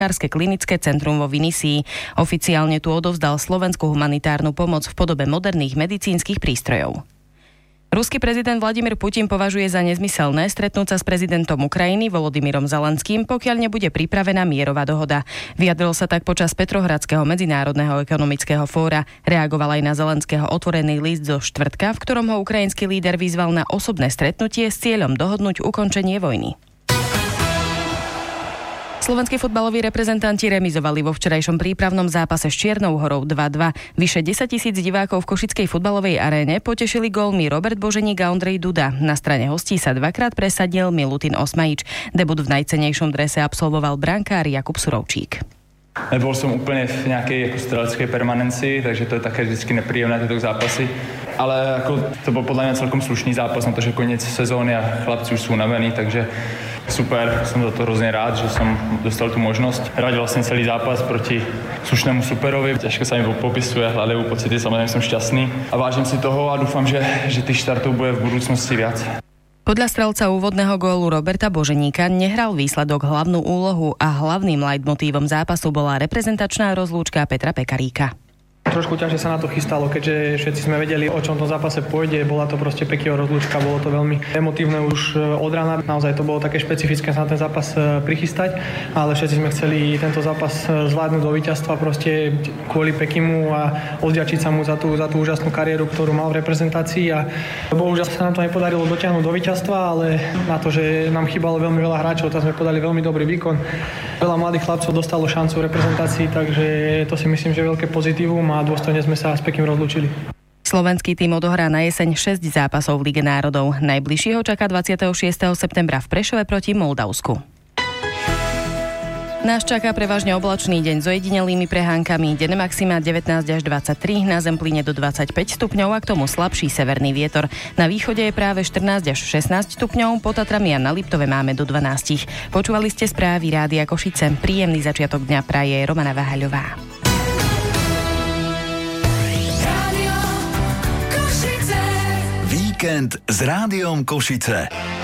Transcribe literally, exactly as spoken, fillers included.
klinické centrum vo Vinisii. Oficiálne tu odovzdal slovenskú humanitárnu pomoc v podobe moderných medicínskych prístrojov. Ruský prezident Vladimír Putin považuje za nezmyselné stretnúť sa s prezidentom Ukrajiny Volodymyrom Zelenským, pokiaľ nebude pripravená mierová dohoda. Vyjadril sa tak počas Petrohradského medzinárodného ekonomického fóra. Reagoval aj na Zelenského otvorený list zo štvrtka, v ktorom ho ukrajinský líder vyzval na osobné stretnutie s cieľom dohodnúť ukončenie vojny. Slovenskí futbaloví reprezentanti remizovali vo včerajšom prípravnom zápase s Čiernou Horou dva dva. Vyše desaťtisíc divákov v košickej futbalovej aréne potešili gólmi Robert Boženík a Ondrej Duda. Na strane hostí sa dvakrát presadil Milutin Osmajič. Debut v najcennejšom drese absolvoval brankár Jakub Surovčík. Nebol som úplne v nejakej ako streleckej permanencii, takže to je také vždycky nepríjemné tieto zápasy. Ale ako to bol podľa mňa celkom slušný zápas na to, že koniec sezóny a chlapci už sú unavení, takže super, som za to hrozne rád, že som dostal tú možnosť hrať vlastne celý zápas proti slušnému superovi. Ťažko sa mi popisuje, hľadajú pocity, samozrejme som šťastný a vážim si toho a dúfam, že, že tých štartov bude v budúcnosti viac. Podľa strelca úvodného gólu Roberta Boženíka nehral výsledok hlavnú úlohu a hlavným leitmotívom zápasu bola reprezentačná rozlúčka Petra Pekaríka. Trošku ťažšie sa na to chystalo, keďže všetci sme vedeli, o čom to zápase pôjde. Bola to proste Pekyho rozlúčka, bolo to veľmi emotívne už od rána. Naozaj to bolo také špecifické sa na ten zápas prichystať, ale všetci sme chceli tento zápas zvládnuť do víťazstva proste kvôli Pekymu a odvďačiť sa mu za tú, za tú úžasnú kariéru, ktorú mal v reprezentácii. A bohužiaľ sa nám to nepodarilo dotiahnuť do víťazstva, ale na to, že nám chýbalo veľmi veľa hráčov, tak sme podali veľmi dobrý výkon. Veľa mladých chlapcov dostalo šancu v reprezentácii, takže to si myslím, že je veľké pozitívum a dôstojne sme sa s Pekým rozlúčili. Slovenský tým odohrá na jeseň šesť zápasov v Lige národov. Najbližšie ho čaká dvadsiateho šiesteho septembra v Prešove proti Moldavsku. Nás čaká prevažne oblačný deň s ojedinelými prehánkami. Denné maxima devätnásť až dvadsaťtri, na Zempline do dvadsaťpäť stupňov a k tomu slabší severný vietor. Na východe je práve štrnásť až šestnásť stupňov, pod Tatrami a na Liptove máme do dvanásť. Počúvali ste správy Rádia Košice. Príjemný začiatok dňa praje Romana Váhaľová. Víkend s Rádiom Košice.